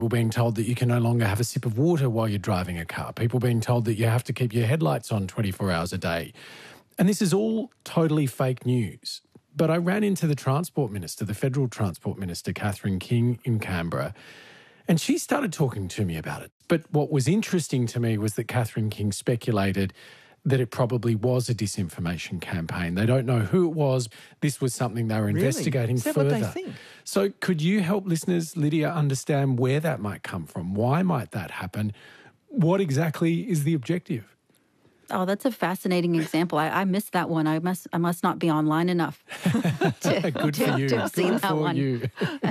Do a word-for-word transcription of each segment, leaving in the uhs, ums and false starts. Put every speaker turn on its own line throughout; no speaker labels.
People being told that you can no longer have a sip of water while you're driving a car. People being told that you have to keep your headlights on twenty-four hours a day. And this is all totally fake news. But I ran into the Transport Minister, the Federal Transport Minister, Catherine King, in Canberra, and she started talking to me about it. But what was interesting to me was that Catherine King speculated that it probably was a disinformation campaign. They don't know who it was. This was something they were
Really?
investigating
Is that
further.
what they think?
So could you help listeners, Lydia, understand where that might come from? Why might that happen? What exactly is the objective?
Oh, that's a fascinating example. I, I missed that one. I must I must not be online enough to,
Good
to,
for you.
to have seen
Good
that
for
one.
you.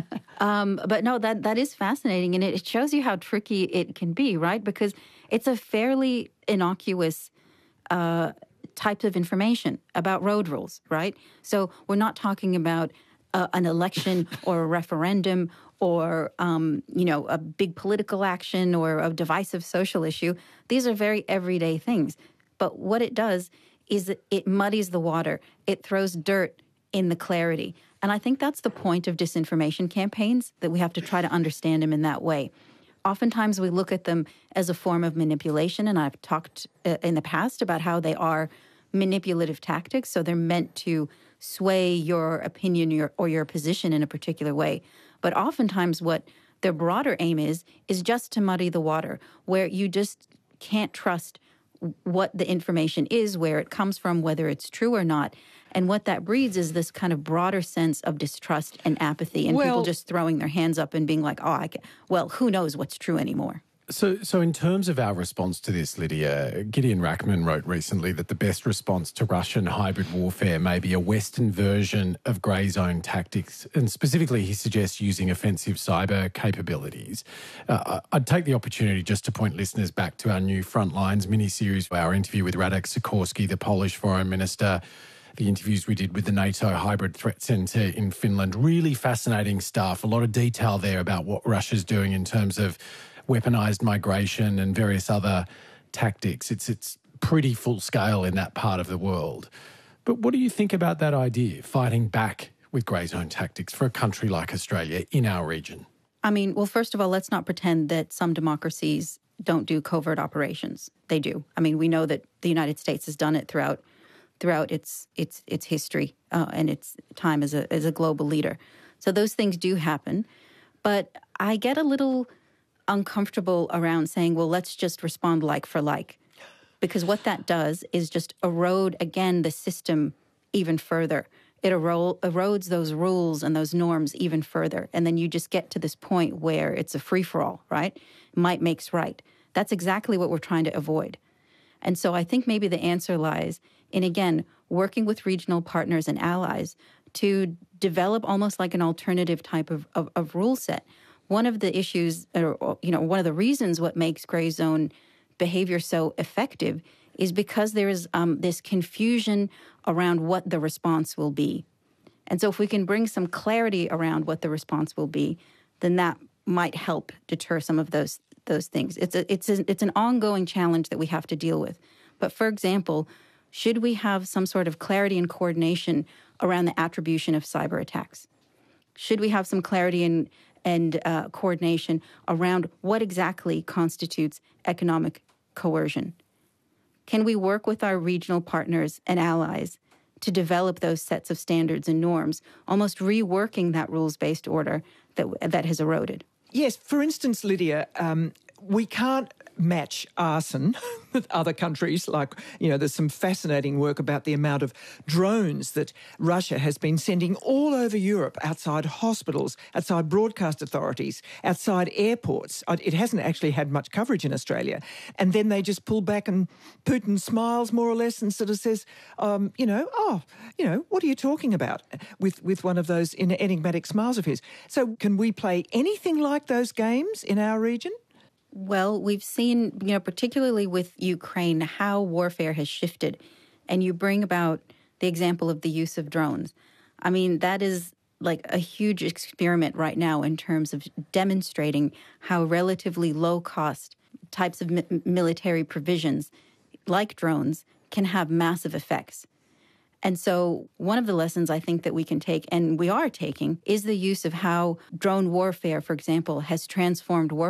um, but no, that that is fascinating, and it shows you how tricky it can be, right? Because it's a fairly innocuous uh, type of information about road rules, right? So we're not talking about uh, an election or a referendum or, um, you know, a big political action or a divisive social issue. These are very everyday things. But what it does is it muddies the water. It throws dirt in the clarity. And I think that's the point of disinformation campaigns, that we have to try to understand them in that way. Oftentimes we look at them as a form of manipulation, and I've talked uh, in the past about how they are manipulative tactics. So they're meant to sway your opinion your, or your position in a particular way. But oftentimes what their broader aim is, is just to muddy the water, where you just can't trust what the information is, where it comes from, whether it's true or not. And what that breeds is this kind of broader sense of distrust and apathy, and
well,
people just throwing their hands up and being like, oh, I can, well, who knows what's true anymore.
So so in terms of our response to this, Lydia, Gideon Rachman wrote recently that the best response to Russian hybrid warfare may be a Western version of grey zone tactics, and specifically he suggests using offensive cyber capabilities. Uh, I'd take the opportunity just to point listeners back to our new Frontlines mini-series, our interview with Radek Sikorski, the Polish Foreign Minister, the interviews we did with the NATO Hybrid Threat Centre in Finland. Really fascinating stuff, a lot of detail there about what Russia's doing in terms of weaponized migration and various other tactics. It's it's pretty full scale in that part of the world. But what do you think about that idea, fighting back with grey zone tactics for a country like Australia in our region?
I mean, well, first of all, let's not pretend that some democracies don't do covert operations. They do. I mean, we know that the United States has done it throughout throughout its its its history uh, and its time as a as a global leader. So those things do happen. But I get a little uncomfortable around saying, well, let's just respond like for like. Because what that does is just erode, again, the system even further. It ero- erodes those rules and those norms even further. And then you just get to this point where it's a free-for-all, right? Might makes right. That's exactly what we're trying to avoid. And so I think maybe the answer lies in, again, working with regional partners and allies to develop almost like an alternative type of, of, of rule set. One of the issues, or, you know, one of the reasons what makes gray zone behavior so effective is because there is um, this confusion around what the response will be. And so if we can bring some clarity around what the response will be, then that might help deter some of those those things. It's a, it's a, it's an ongoing challenge that we have to deal with. But for example, should we have some sort of clarity and coordination around the attribution of cyber attacks? Should we have some clarity and and uh, coordination around what exactly constitutes economic coercion? Can we work with our regional partners and allies to develop those sets of standards and norms, almost reworking that rules-based order that that has eroded?
Yes, for instance, Lydia, um, we can't match arson with other countries. Like, you know, there's some fascinating work about the amount of drones that Russia has been sending all over Europe, outside hospitals, outside broadcast authorities, outside airports. It hasn't actually had much coverage in Australia. And then they just pull back and Putin smiles more or less and sort of says, um, you know, oh, you know, what are you talking about? With, with one of those enigmatic smiles of his. So can we play anything like those games in our region?
Well, we've seen, you know, particularly with Ukraine, how warfare has shifted. And you bring about the example of the use of drones. I mean, that is like a huge experiment right now in terms of demonstrating how relatively low-cost types of mi- military provisions, like drones, can have massive effects. And so one of the lessons I think that we can take, and we are taking, is the use of how drone warfare, for example, has transformed war